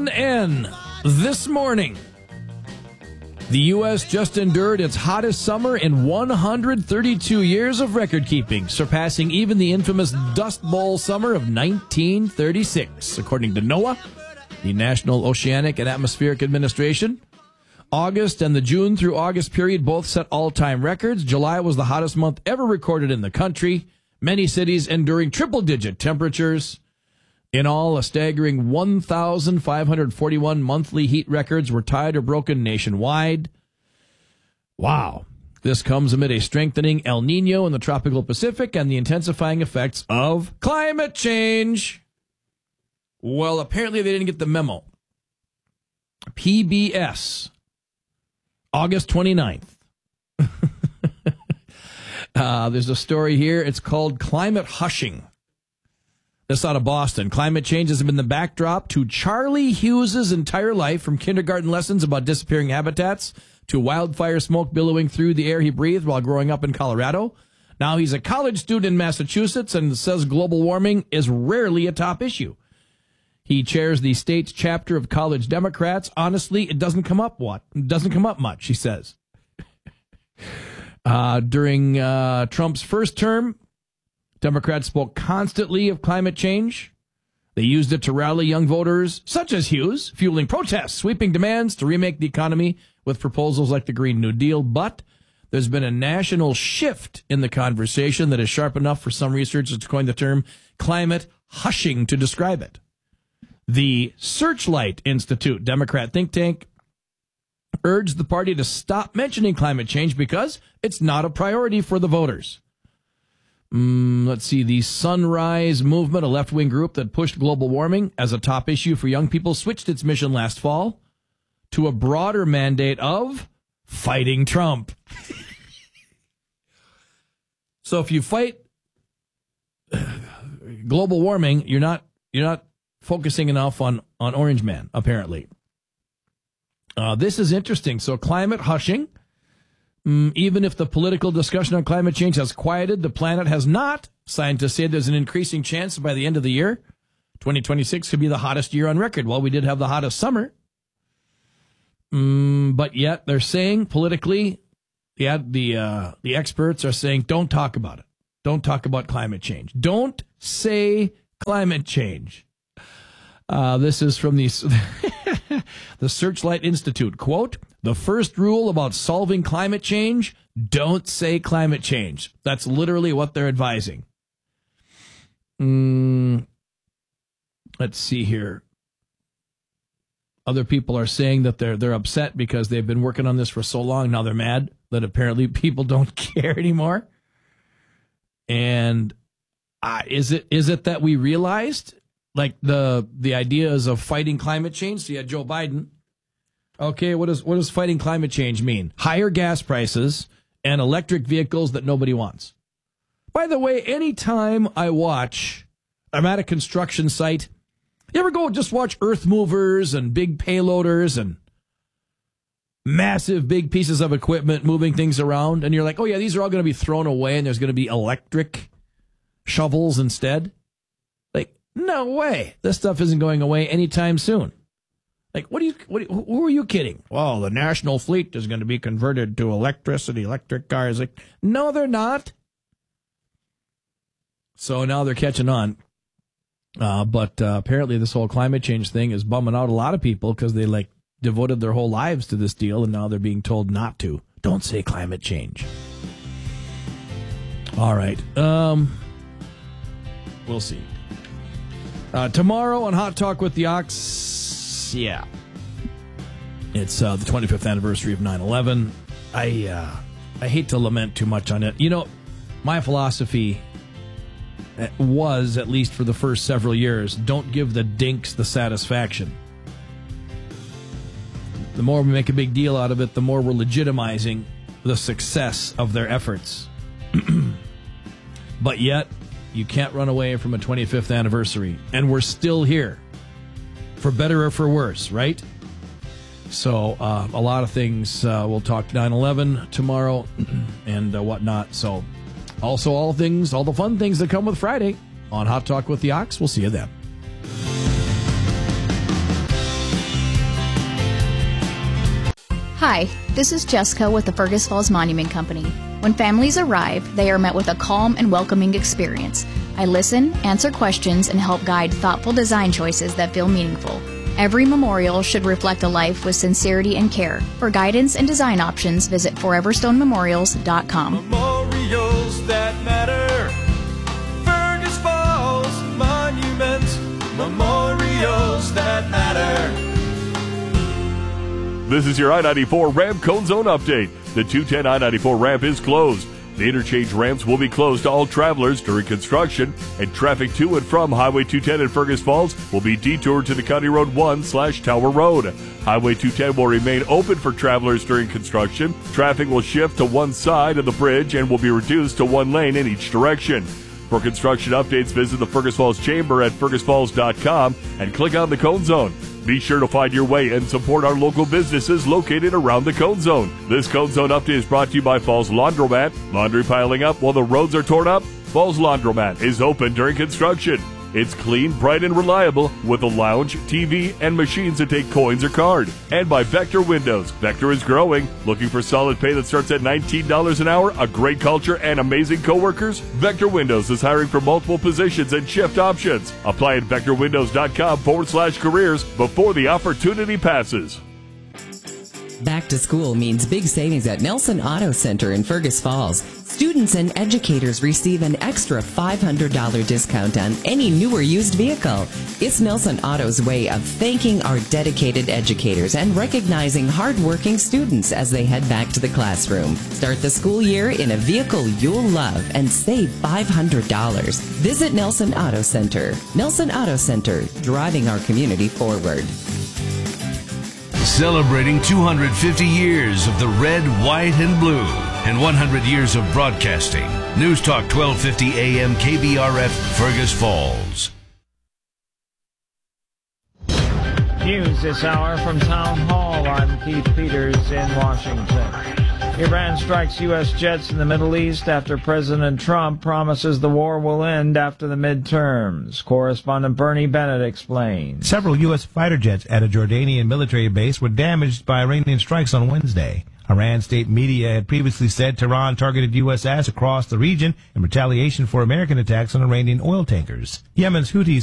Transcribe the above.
CNN this morning. The U.S. just endured its hottest summer in 132 years of record keeping, surpassing even the infamous Dust Bowl summer of 1936, according to NOAA, the National Oceanic and Atmospheric Administration. August and the June through August period both set all-time records. July was the hottest month ever recorded in the country. Many cities enduring triple-digit temperatures. In all, a staggering 1,541 monthly heat records were tied or broken nationwide. Wow. This comes amid a strengthening El Nino in the tropical Pacific and the intensifying effects of climate change. Well, apparently they didn't get the memo. PBS, August 29th. There's a story here. It's called Climate Hushing. This out of Boston. Climate change has been the backdrop to Charlie Hughes' entire life, from kindergarten lessons about disappearing habitats to wildfire smoke billowing through the air he breathed while growing up in Colorado. Now he's a college student in Massachusetts and says global warming is rarely a top issue. He chairs the state's chapter of College Democrats. Honestly, it doesn't come up much, he says. During Trump's first term, Democrats spoke constantly of climate change. They used it to rally young voters, such as Hughes, fueling protests, sweeping demands to remake the economy with proposals like the Green New Deal. But there's been a national shift in the conversation that is sharp enough for some researchers to coin the term climate hushing to describe it. The Searchlight Institute, Democrat think tank, urged the party to stop mentioning climate change because it's not a priority for the voters. Let's see. The Sunrise Movement, a left-wing group that pushed global warming as a top issue for young people, switched its mission last fall to a broader mandate of fighting Trump. So if you fight global warming, you're not focusing enough on Orange Man, apparently. This is interesting. So climate hushing. Even if the political discussion on climate change has quieted, the planet has not. Scientists say there's an increasing chance by the end of the year, 2026 could be the hottest year on record. Well, we did have the hottest summer. But yet they're saying politically, the experts are saying, don't talk about it. Don't talk about climate change. Don't say climate change. This is from the Searchlight Institute. Quote, the first rule about solving climate change, don't say climate change. That's literally what they're advising. Let's see here. Other people are saying that they're upset because they've been working on this for so long. Now they're mad that apparently people don't care anymore. And is it that we realized, like, the ideas of fighting climate change? So you had Joe Biden. Okay, what does fighting climate change mean? Higher gas prices and electric vehicles that nobody wants. By the way, anytime I'm at a construction site, you ever go just watch earth movers and big payloaders and massive big pieces of equipment moving things around, and you're like, oh yeah, these are all going to be thrown away and there's going to be electric shovels instead? Like, no way. This stuff isn't going away anytime soon. Like, who are you kidding? Well, the national fleet is going to be converted to electric cars. Like, no, they're not. So now they're catching on. But apparently this whole climate change thing is bumming out a lot of people because they devoted their whole lives to this deal, and now they're being told not to. Don't say climate change. All right. We'll see. Tomorrow on Hot Talk with the Ox, yeah. It's the 25th anniversary of 9/11. I hate to lament too much on it. You know, my philosophy was, at least for the first several years, don't give the dinks the satisfaction. The more we make a big deal out of it, the more we're legitimizing the success of their efforts. But yet, you can't run away from a 25th anniversary. And we're still here. For better or for worse, right? So a lot of things. We'll talk 9/11 tomorrow and whatnot. So also all the fun things that come with Friday on Hot Talk with the Ox. We'll see you then. Hi, this is Jessica with the Fergus Falls Monument Company. When families arrive, they are met with a calm and welcoming experience. I listen, answer questions, and help guide thoughtful design choices that feel meaningful. Every memorial should reflect a life with sincerity and care. For guidance and design options, visit foreverstonememorials.com. Memorials that matter. Fergus Falls Monument. Memorials that matter. This is your I-94 ramp cone zone update. The 210 I-94 ramp is closed. The interchange ramps will be closed to all travelers during construction, and traffic to and from Highway 210 in Fergus Falls will be detoured to the County Road 1/Tower Road. Highway 210 will remain open for travelers during construction. Traffic will shift to one side of the bridge and will be reduced to one lane in each direction. For construction updates, visit the Fergus Falls Chamber at fergusfalls.com and click on the Cone Zone. Be sure to find your way and support our local businesses located around the Cone Zone. This Cone Zone update is brought to you by Falls Laundromat. Laundry piling up while the roads are torn up? Falls Laundromat is open during construction. It's clean, bright, and reliable with a lounge, TV, and machines that take coins or card. And by Vector Windows. Vector is growing. Looking for solid pay that starts at $19 an hour, a great culture, and amazing coworkers? Vector Windows is hiring for multiple positions and shift options. Apply at vectorwindows.com/careers before the opportunity passes. Back to school means big savings at Nelson Auto Center in Fergus Falls. Students and educators receive an extra $500 discount on any new or used vehicle. It's Nelson Auto's way of thanking our dedicated educators and recognizing hardworking students as they head back to the classroom. Start the school year in a vehicle you'll love and save $500. Visit Nelson Auto Center. Nelson Auto Center, driving our community forward. Celebrating 250 years of the red, white, and blue and 100 years of broadcasting. News Talk 1250 AM KBRF Fergus Falls. News this hour from Town Hall. I'm Keith Peters in Washington. Iran strikes U.S. jets in the Middle East after President Trump promises the war will end after the midterms. Correspondent Bernie Bennett explains. Several U.S. fighter jets at a Jordanian military base were damaged by Iranian strikes on Wednesday. Iran state media had previously said Tehran targeted U.S. assets across the region in retaliation for American attacks on Iranian oil tankers. Yemen's Houthis